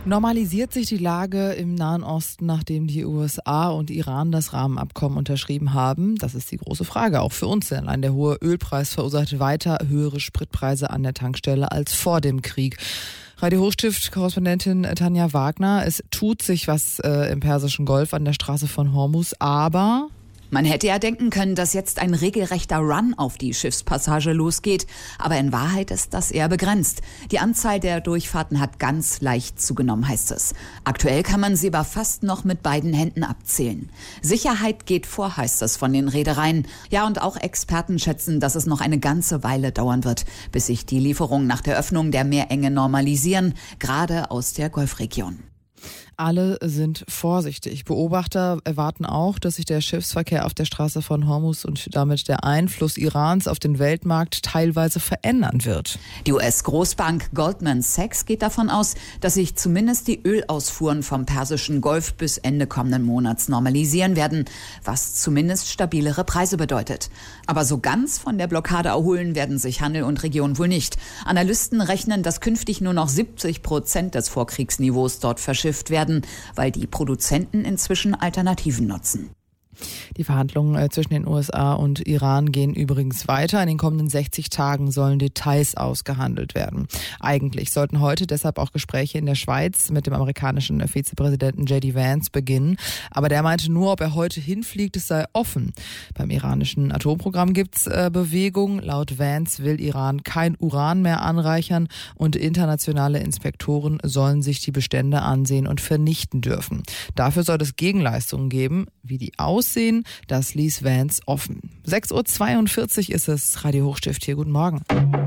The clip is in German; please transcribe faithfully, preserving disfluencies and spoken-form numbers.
Normalisiert sich die Lage im Nahen Osten, nachdem die U S A und Iran das Rahmenabkommen unterschrieben haben? Das ist die große Frage, auch für uns. Denn allein der hohe Ölpreis verursacht weiter höhere Spritpreise an der Tankstelle als vor dem Krieg. Radio Hochstift-Korrespondentin Tanja Wagner, es tut sich was äh, im Persischen Golf an der Straße von Hormuz, aber... Man hätte ja denken können, dass jetzt ein regelrechter Run auf die Schiffspassage losgeht. Aber in Wahrheit ist das eher begrenzt. Die Anzahl der Durchfahrten hat ganz leicht zugenommen, heißt es. Aktuell kann man sie aber fast noch mit beiden Händen abzählen. Sicherheit geht vor, heißt es von den Reedereien. Ja, und auch Experten schätzen, dass es noch eine ganze Weile dauern wird, bis sich die Lieferungen nach der Öffnung der Meerenge normalisieren, gerade aus der Golfregion. Alle sind vorsichtig. Beobachter erwarten auch, dass sich der Schiffsverkehr auf der Straße von Hormuz und damit der Einfluss Irans auf den Weltmarkt teilweise verändern wird. Die U S-Großbank Goldman Sachs geht davon aus, dass sich zumindest die Ölausfuhren vom Persischen Golf bis Ende kommenden Monats normalisieren werden, was zumindest stabilere Preise bedeutet. Aber so ganz von der Blockade erholen werden sich Handel und Region wohl nicht. Analysten rechnen, dass künftig nur noch siebzig Prozent des Vorkriegsniveaus dort verschifft werden, weil die Produzenten inzwischen Alternativen nutzen. Die Verhandlungen zwischen den U S A und Iran gehen übrigens weiter. In den kommenden sechzig Tagen sollen Details ausgehandelt werden. Eigentlich sollten heute deshalb auch Gespräche in der Schweiz mit dem amerikanischen Vizepräsidenten J D Vance beginnen. Aber der meinte nur, ob er heute hinfliegt, es sei offen. Beim iranischen Atomprogramm gibt's äh, Bewegung. Laut Vance will Iran kein Uran mehr anreichern und internationale Inspektoren sollen sich die Bestände ansehen und vernichten dürfen. Dafür soll es Gegenleistungen geben. Wie die aussehen, das ließ Vance offen. sechs Uhr zweiundvierzig ist es, Radio Hochstift hier. Guten Morgen.